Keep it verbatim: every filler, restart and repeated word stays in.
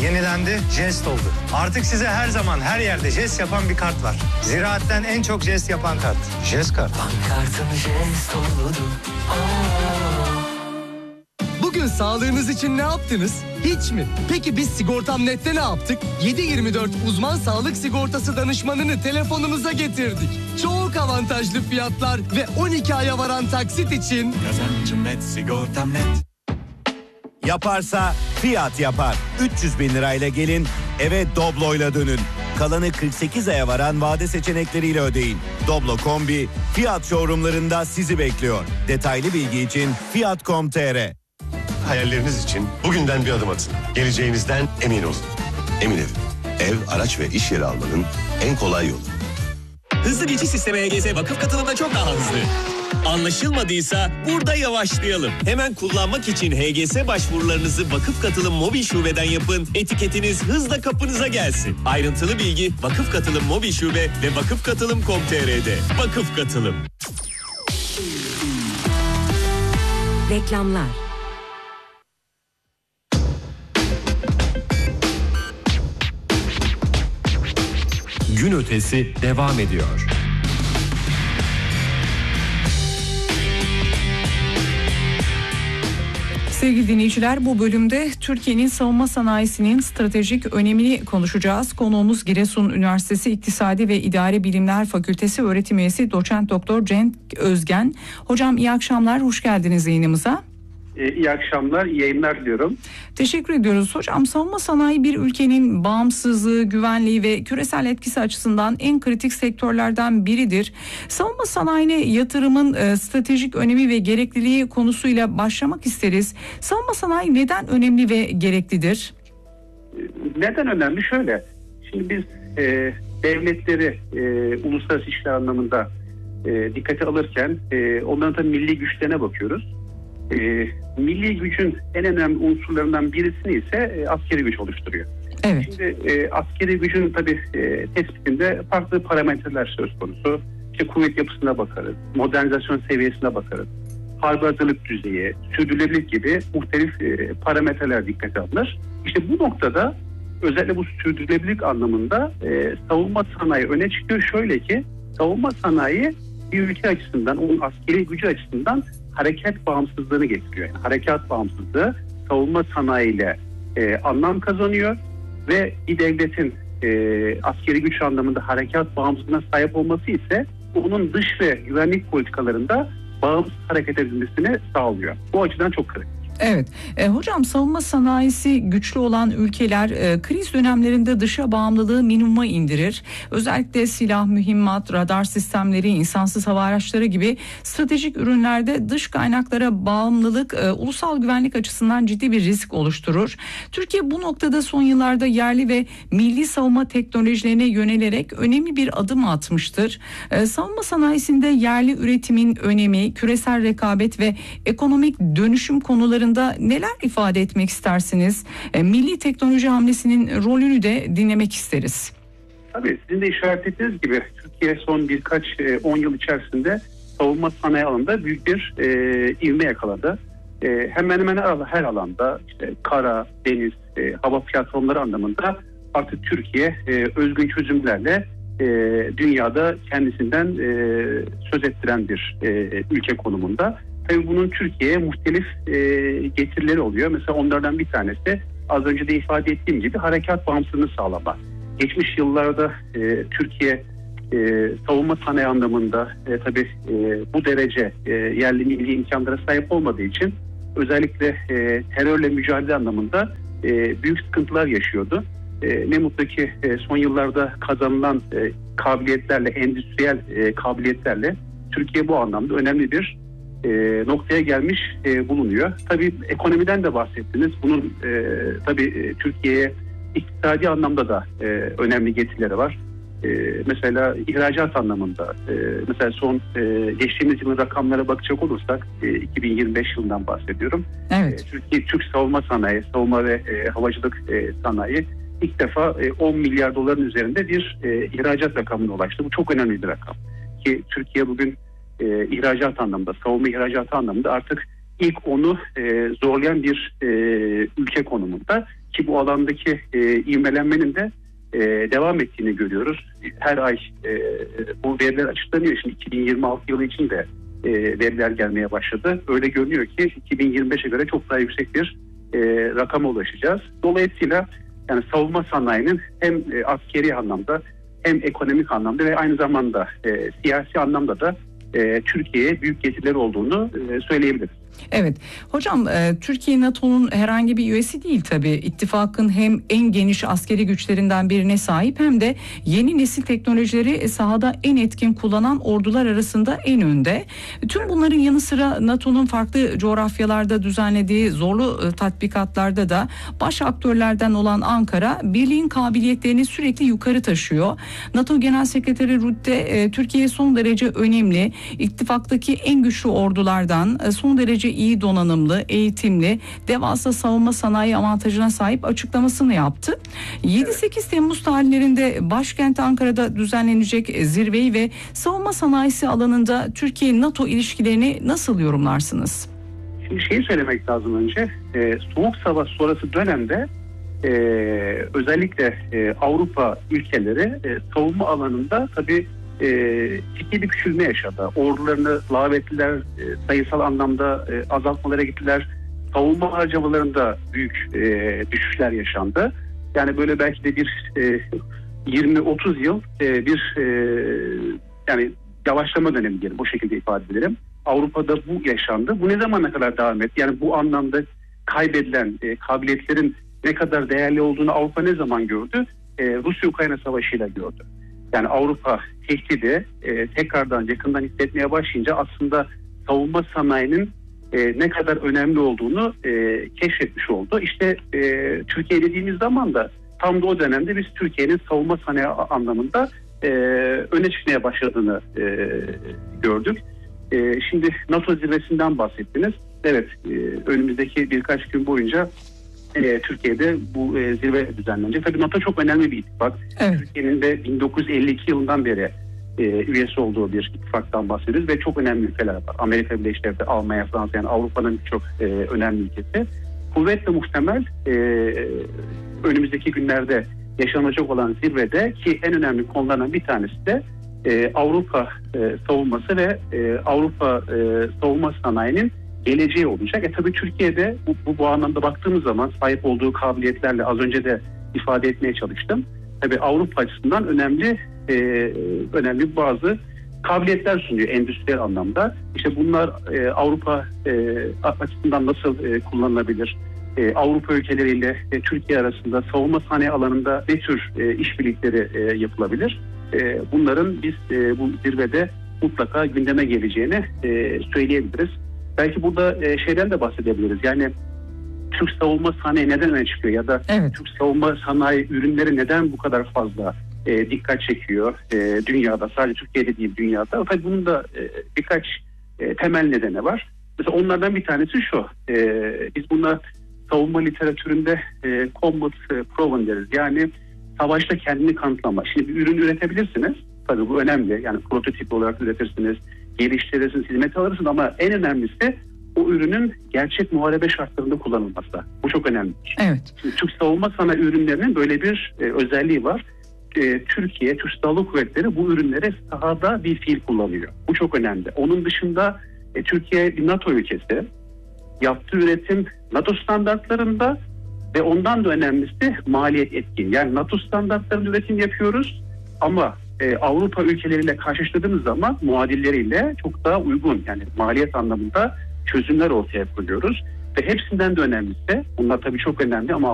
yenilendi, jest oldu. Artık size her zaman her yerde jest yapan bir kart var. Ziraatten en çok jest yapan kart. Jest kart. Pankartın jest oldu. Bugün sağlığınız için ne yaptınız? Hiç mi? Peki biz Sigortam Net'te ne yaptık? yedi yirmi dört uzman sağlık sigortası danışmanını telefonunuza getirdik. Çok avantajlı fiyatlar ve on iki aya varan taksit için... Kazancım net, sigortam net. Yaparsa Fiat yapar. üç yüz bin lirayla gelin, eve Doblo'yla dönün. Kalanı kırk sekiz aya varan vade seçenekleriyle ödeyin. Doblo Kombi Fiat showroomlarında sizi bekliyor. Detaylı bilgi için fiat nokta com nokta tr. Hayalleriniz için bugünden bir adım atın. Geleceğinizden emin olun. Emin Ev. Ev, araç ve iş yeri almanın en kolay yolu. Hızlı geçiş sistemi H G S vakıf katılımda çok daha hızlı. Anlaşılmadıysa burada yavaşlayalım. Hemen kullanmak için H G S başvurularınızı Vakıf Katılım Mobil Şube'den yapın. Etiketiniz hızla kapınıza gelsin. Ayrıntılı bilgi Vakıf Katılım Mobil Şube ve vakıf katılım nokta com nokta tr'de. Vakıf Katılım. Reklamlar. Gün ötesi devam ediyor. Sevgili dinleyiciler, bu bölümde Türkiye'nin savunma sanayisinin stratejik önemini konuşacağız. Konuğumuz Giresun Üniversitesi İktisadi ve İdari Bilimler Fakültesi öğretim üyesi Doçent Doktor Cenk Özgen. Hocam iyi akşamlar, hoş geldiniz yayınımıza. İyi akşamlar, iyi yayınlar diliyorum. Teşekkür ediyoruz. Hocam, savunma sanayi bir ülkenin bağımsızlığı, güvenliği ve küresel etkisi açısından en kritik sektörlerden biridir. Savunma sanayine yatırımın e, stratejik önemi ve gerekliliği konusuyla başlamak isteriz. Savunma sanayi neden önemli ve gereklidir? Neden önemli? Şöyle, şimdi biz e, devletleri e, uluslararası işler anlamında e, dikkate alırken e, onların da milli güçlerine bakıyoruz. E, milli gücün en önemli unsurlarından birisini ise e, askeri güç oluşturuyor. Evet. Şimdi e, askeri gücün tabii e, tespitinde farklı parametreler söz konusu. İşte kuvvet yapısına bakarız, modernizasyon seviyesine bakarız, harbi hazırlık düzeyi, sürdürülebilirlik gibi muhtelif e, parametreler dikkate alınır. İşte bu noktada özellikle bu sürdürülebilirlik anlamında e, savunma sanayi öne çıkıyor. Şöyle ki, savunma sanayi bir ülke açısından, onun askeri gücü açısından harekat bağımsızlığını getiriyor. Yani harekat bağımsızlığı savunma sanayiyle e, anlam kazanıyor ve bir devletin e, askeri güç anlamında harekat bağımsızlığına sahip olması ise onun dış ve güvenlik politikalarında bağımsız hareket edilmesini sağlıyor. Bu açıdan çok kritik. Evet. E, hocam, savunma sanayisi güçlü olan ülkeler e, kriz dönemlerinde dışa bağımlılığı minimuma indirir. Özellikle silah, mühimmat, radar sistemleri, insansız hava araçları gibi stratejik ürünlerde dış kaynaklara bağımlılık e, ulusal güvenlik açısından ciddi bir risk oluşturur. Türkiye bu noktada son yıllarda yerli ve milli savunma teknolojilerine yönelerek önemli bir adım atmıştır. E, savunma sanayisinde yerli üretimin önemi, küresel rekabet ve ekonomik dönüşüm konularında neler ifade etmek istersiniz? E, milli teknoloji hamlesinin rolünü de dinlemek isteriz. Tabii, sizin de işaret ettiğiniz gibi Türkiye son birkaç on yıl içerisinde savunma sanayi alanında büyük bir e, ivme yakaladı. E, hemen hemen her alanda, işte kara, deniz, e, hava platformları anlamında artık Türkiye e, özgün çözümlerle e, dünyada kendisinden e, söz ettiren bir e, ülke konumunda. Tabii bunun Türkiye'ye muhtelif e, getirileri oluyor. Mesela onlardan bir tanesi, az önce de ifade ettiğim gibi, harekat bağımsızlığını sağlamak. Geçmiş yıllarda e, Türkiye e, savunma sanayi anlamında e, tabii e, bu derece e, yerli milli imkanlara sahip olmadığı için özellikle e, terörle mücadele anlamında e, büyük sıkıntılar yaşıyordu. E, ne mutlu ki e, son yıllarda kazanılan e, kabiliyetlerle, endüstriyel e, kabiliyetlerle Türkiye bu anlamda önemli bir E, noktaya gelmiş e, bulunuyor. Tabii ekonomiden de bahsettiniz. Bunun e, tabii e, Türkiye'ye iktisadi anlamda da e, önemli getirileri var. E, mesela ihracat anlamında, e, mesela son e, geçtiğimiz yılın rakamlara bakacak olursak, e, iki bin yirmi beş yılından bahsediyorum. Evet. E, Türkiye Türk savunma sanayi, savunma ve e, havacılık e, sanayi ilk defa e, on milyar doların üzerinde bir e, ihracat rakamına ulaştı. Bu çok önemli bir rakam. Ki Türkiye bugün E, ihracat anlamında, savunma ihracatı anlamında artık ilk onu e, zorlayan bir e, ülke ülke konumunda ki bu alandaki e, ivmelenmenin de e, devam ettiğini görüyoruz. Her ay e, bu veriler açıklanıyor. Şimdi iki bin yirmi altı yılı için de e, veriler gelmeye başladı. Öyle görünüyor ki iki bin yirmi beşe göre çok daha yüksek bir e, rakama ulaşacağız. Dolayısıyla yani savunma sanayinin hem e, askeri anlamda hem ekonomik anlamda ve aynı zamanda e, siyasi anlamda da e, Türkiye'ye büyük getirileri olduğunu e, söyleyebiliriz. Evet. Hocam e, Türkiye NATO'nun herhangi bir üyesi değil tabii. İttifakın hem en geniş askeri güçlerinden birine sahip hem de yeni nesil teknolojileri sahada en etkin kullanan ordular arasında en önde. Tüm bunların yanı sıra NATO'nun farklı coğrafyalarda düzenlediği zorlu e, tatbikatlarda da baş aktörlerden olan Ankara birliğin kabiliyetlerini sürekli yukarı taşıyor. NATO Genel Sekreteri Rutte e, Türkiye son derece önemli, ittifaktaki en güçlü ordulardan, e, son derece iyi donanımlı, eğitimli, devasa savunma sanayi avantajına sahip açıklamasını yaptı. yedi sekiz Temmuz tarihlerinde başkent Ankara'da düzenlenecek zirveyi ve savunma sanayisi alanında Türkiye-NATO ilişkilerini nasıl yorumlarsınız? Şimdi şeyi söylemek lazım önce. Ee, Soğuk Savaş sonrası dönemde e, özellikle e, Avrupa ülkeleri e, savunma alanında tabii E, ciddi bir küçülme yaşadı. Ordularını lağvettiler, e, sayısal anlamda e, azaltmalara gittiler. Savunma harcamalarında büyük e, düşüşler yaşandı. Yani böyle belki de bir e, yirmi otuz yıl e, bir e, yani yavaşlama dönemi diyelim, bu şekilde ifade edelim. Avrupa'da bu yaşandı. Bu ne zamana kadar devam etti? Yani bu anlamda kaybedilen e, kabiliyetlerin ne kadar değerli olduğunu Avrupa ne zaman gördü? E, Rusya-Ukrayna savaşıyla gördü. Yani Avrupa tehdidi e, tekrardan yakından hissetmeye başlayınca aslında savunma sanayinin e, ne kadar önemli olduğunu e, keşfetmiş oldu. İşte e, Türkiye dediğimiz zaman da tam da o dönemde biz Türkiye'nin savunma sanayi anlamında e, öne çıkmaya başladığını e, gördük. E, şimdi NATO zirvesinden bahsettiniz. Evet, e, önümüzdeki birkaç gün boyunca E, Türkiye'de bu e, zirve düzenlenecek. Tabii NATO çok önemli bir ittifak. Evet. Türkiye'nin de bin dokuz yüz elli iki yılından beri e, üyesi olduğu bir ittifaktan bahsediyoruz ve çok önemli ülkeler var. Amerika Birleşik Devletleri, Almanya, Fransa, yani Avrupa'nın birçok e, önemli ülkesi. Kuvvetle muhtemel e, önümüzdeki günlerde yaşanacak olan zirvede ki en önemli konulardan bir tanesi de e, Avrupa e, savunması ve e, Avrupa e, savunma sanayinin geleceği olacak. E tabii Türkiye'de bu, bu, bu anlamda baktığımız zaman sahip olduğu kabiliyetlerle az önce de ifade etmeye çalıştım. Tabii Avrupa açısından önemli e, önemli bazı kabiliyetler sunuyor endüstriyel anlamda. İşte bunlar e, Avrupa e, açısından nasıl e, kullanılabilir? E, Avrupa ülkeleriyle e, Türkiye arasında savunma sanayi alanında ne tür e, işbirlikleri e, yapılabilir? E, bunların biz e, bu zirvede mutlaka gündeme geleceğini e, söyleyebiliriz. Belki burada e, şeyden de bahsedebiliriz. Yani Türk savunma sanayi neden öne çıkıyor ya da evet. Türk savunma sanayi ürünleri neden bu kadar fazla e, dikkat çekiyor e, dünyada, sadece Türkiye'de değil dünyada. Tabii bunun da e, birkaç e, temel nedeni var. Mesela onlardan bir tanesi şu. E, biz buna savunma literatüründe e, combat proven deriz. Yani savaşta kendini kanıtlama. Şimdi bir ürün üretebilirsiniz. Tabii bu önemli. Yani prototip olarak üretirsiniz, geliştirirsiniz, hizmet alırsınız ama en önemlisi o ürünün gerçek muharebe şartlarında kullanılması. Bu çok önemli. Evet. Şimdi Türk savunma sanayi ürünlerinin böyle bir e, özelliği var. E, Türkiye, Türk Silahlı Kuvvetleri bu ürünleri sahada bir fiil kullanıyor. Bu çok önemli. Onun dışında e, Türkiye bir NATO ülkesi. Yaptığı üretim NATO standartlarında ve ondan da önemlisi maliyet etkin. Yani NATO standartlarında üretim yapıyoruz ama e, Avrupa ülkeleriyle karşılaştırdığımız zaman muadilleriyle çok daha uygun, yani maliyet anlamında çözümler ortaya koyuyoruz. Ve hepsinden de önemlisi, bunlar tabii çok önemli ama